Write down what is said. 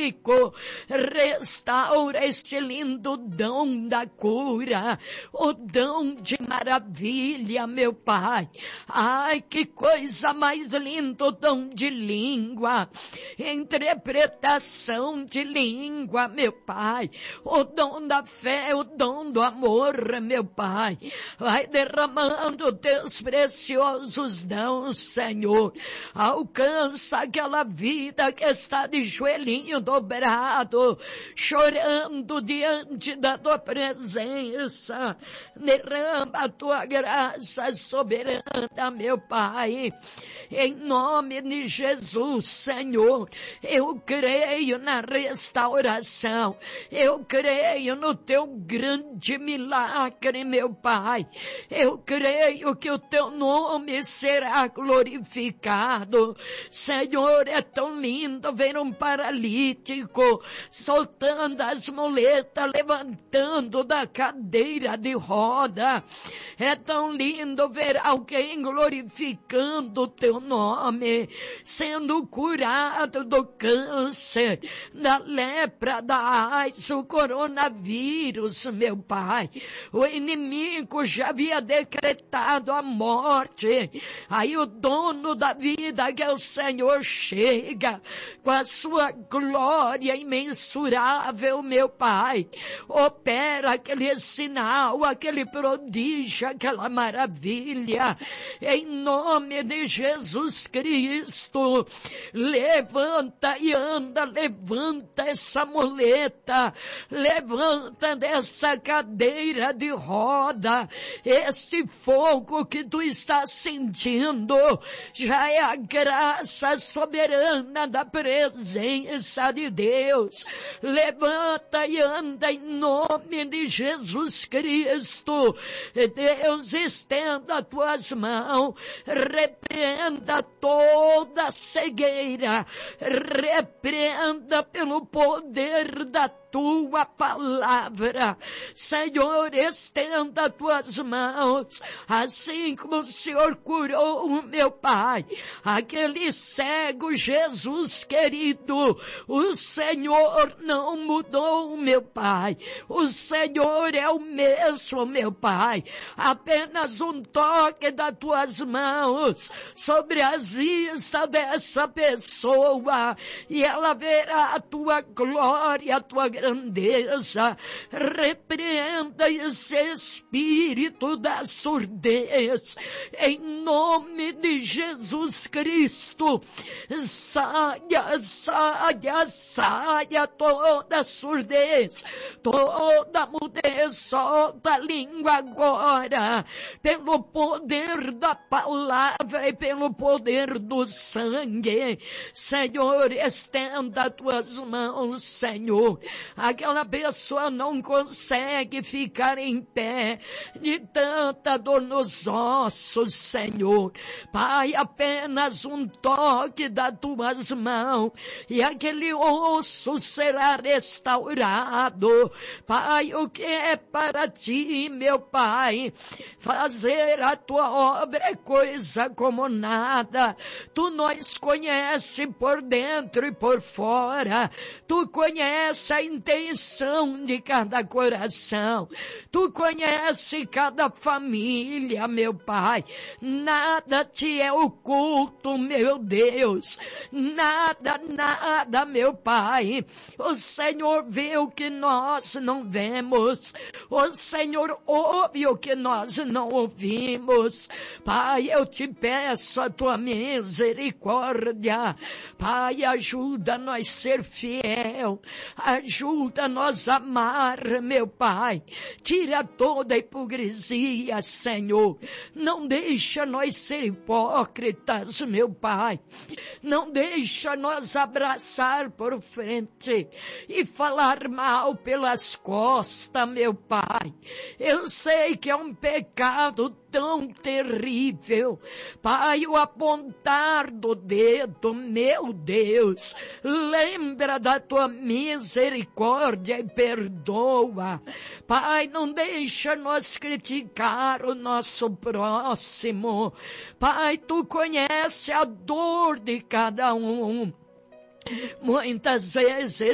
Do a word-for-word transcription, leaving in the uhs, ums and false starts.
rico, restaura este lindo dom da cura, o dom de maravilha, meu Pai. Ai, que coisa mais linda, o dom de língua, interpretação de língua, meu Pai, o dom da fé, o dom do amor, meu Pai. Vai derramando teus preciosos dons, Senhor. Alcança aquela vida que está de joelhinho dobrado, chorando diante da tua presença. Derrama a tua graça soberana, meu Pai. Em nome de Jesus, Senhor, eu creio na restauração, eu creio no teu grande milagre, meu Pai. Eu creio que o teu nome será glorificado. Senhor, é tão lindo ver um paralítico soltando as muletas, levantando da cadeira de roda. É tão lindo ver alguém glorificando o teu nome, sendo curado do câncer, da lepra, da AIDS, o coronavírus, meu Pai. O inimigo já havia decretado a morte. Aí o dono da vida, que é o Senhor, chega com a sua glória imensurável, meu Pai. Opera aquele sinal, aquele prodígio, aquela maravilha. Em nome de Jesus Cristo, levanta e anda, levanta essa muleta, levanta dessa cadeira de roda. Este fogo que tu estás sentindo já é a graça soberana da presença de Deus. Levanta e anda em nome de Jesus Cristo. Deus, estenda as tuas mãos, repreenda toda cegueira, repreenda pelo poder da tua palavra. Senhor, estenda as tuas mãos, assim como o Senhor curou o meu Pai, aquele cego, Jesus querido. O Senhor não mudou, meu Pai. O Senhor é o mesmo, meu Pai. Apenas um toque das tuas mãos sobre as vistas dessa pessoa e ela verá a tua glória, a tua grandeza. Repreenda esse espírito da surdez em nome de Jesus Cristo. Saia, saia, saia toda surdez, toda mudez, solta a língua agora, pelo poder da palavra e pelo poder do sangue. Senhor, estenda as tuas mãos, Senhor. Aquela pessoa não consegue ficar em pé de tanta dor nos ossos, Senhor. Pai, apenas um toque das tuas mãos e aquele osso será restaurado. Pai, o que é para ti, meu Pai? Fazer a tua obra é coisa como nada. Tu nos conhece por dentro e por fora. Tu conhece a intenção de cada coração. Tu conhece cada família, meu Pai. Nada te é oculto, meu Deus. Nada, nada, meu Pai. O Senhor vê o que nós não vemos. O Senhor ouve o que nós não ouvimos. Pai, eu te peço a tua misericórdia. Pai, ajuda-nos a ser fiel. Ajuda-nos a amar, meu Pai. Tira toda a hipocrisia, Senhor. Não deixa nós ser hipócritas, meu Pai. Não deixa nós abraçar por frente e falar mal pelas costas, meu Pai. Eu sei que é um pecado tão terrível. Pai, o apontar do dedo, meu Deus, lembra da tua misericórdia e perdoa. Pai, não deixa nós criticar o nosso próximo. Pai, tu conhece a dor de cada um. Muitas vezes